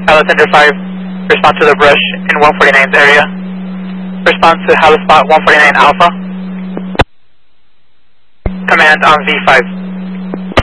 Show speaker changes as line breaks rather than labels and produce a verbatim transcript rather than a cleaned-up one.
Alexander five, respond to the brush in one forty-nine's area. Response to Halo Spot one forty-nine Alpha. Command on V five.